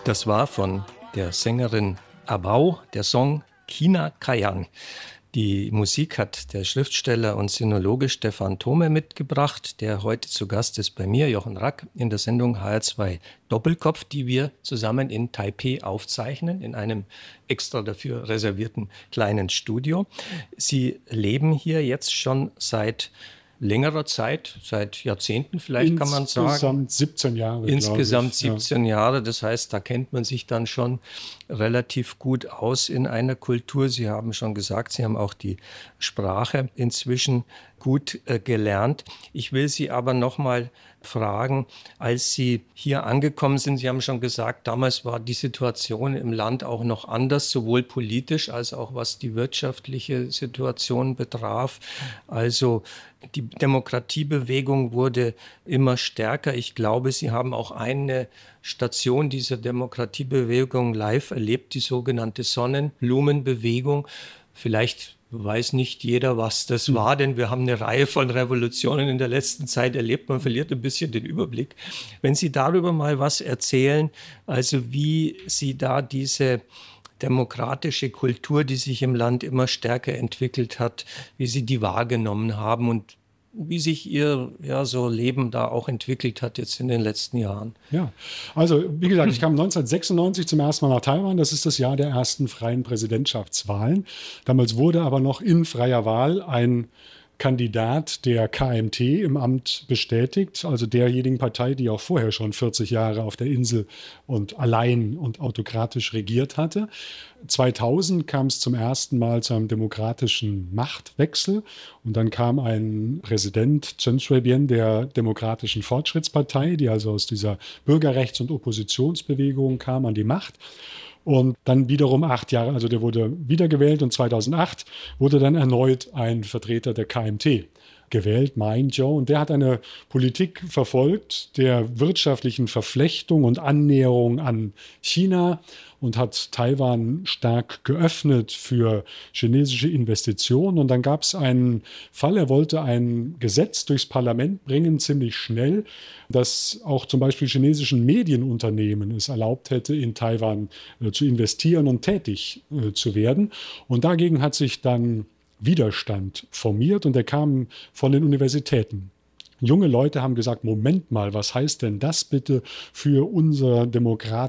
Das war von der Sängerin Abau der Song China Kayan. Die Musik hat der Schriftsteller und Sinologe Stefan Thome mitgebracht, der heute zu Gast ist bei mir, Jochen Rack, in der Sendung HR2 Doppelkopf, die wir zusammen in Taipeh aufzeichnen, in einem extra dafür reservierten kleinen Studio. Sie leben hier jetzt schon seit längerer Zeit, seit Jahrzehnten vielleicht, kann man sagen. Insgesamt 17 Jahre. Insgesamt 17 Jahre, das heißt, da kennt man sich dann schon relativ gut aus in einer Kultur. Sie haben schon gesagt, Sie haben auch die Sprache inzwischen gut gelernt. Ich will Sie aber noch mal fragen, als Sie hier angekommen sind, Sie haben schon gesagt, damals war die Situation im Land auch noch anders, sowohl politisch als auch was die wirtschaftliche Situation betraf. Also die Demokratiebewegung wurde immer stärker. Ich glaube, Sie haben auch eine Station dieser Demokratiebewegung live erlebt, die sogenannte Sonnenblumenbewegung. Vielleicht weiß nicht jeder, was das war, denn wir haben eine Reihe von Revolutionen in der letzten Zeit erlebt. Man verliert ein bisschen den Überblick. Wenn Sie darüber mal was erzählen, also wie Sie da diese demokratische Kultur, die sich im Land immer stärker entwickelt hat, wie Sie die wahrgenommen haben und wie sich Ihr so Leben da auch entwickelt hat jetzt in den letzten Jahren. Ja, also wie gesagt, ich kam 1996 zum ersten Mal nach Taiwan. Das ist das Jahr der ersten freien Präsidentschaftswahlen. Damals wurde aber noch in freier Wahl ein Kandidat der KMT im Amt bestätigt, also derjenigen Partei, die auch vorher schon 40 Jahre auf der Insel und allein und autokratisch regiert hatte. 2000 kam es zum ersten Mal zu einem demokratischen Machtwechsel und dann kam ein Präsident, Chen Shui-bian, der Demokratischen Fortschrittspartei, die also aus dieser Bürgerrechts- und Oppositionsbewegung kam, an die Macht. Und dann wiederum 8 Jahre, also der wurde wiedergewählt und 2008 wurde dann erneut ein Vertreter der KMT gewählt, Ma Ying-jeou. Und der hat eine Politik verfolgt der wirtschaftlichen Verflechtung und Annäherung an China und hat Taiwan stark geöffnet für chinesische Investitionen. Und dann gab es einen Fall, er wollte ein Gesetz durchs Parlament bringen, ziemlich schnell, das auch zum Beispiel chinesischen Medienunternehmen es erlaubt hätte, in Taiwan zu investieren und tätig zu werden. Und dagegen hat sich dann Widerstand formiert und der kam von den Universitäten. Junge Leute haben gesagt, Moment mal, was heißt denn das bitte für unser demokratisches